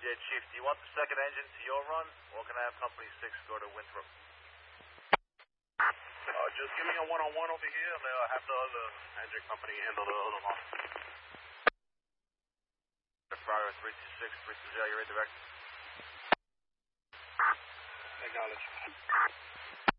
Yeah, Chief, do you want the second engine to your run, or can I have Company 6 go to Winthrop? Just give me a one-on-one over here, and I'll have the other engine company handle the other one. Friar 326, 320, you're in direct. Acknowledge.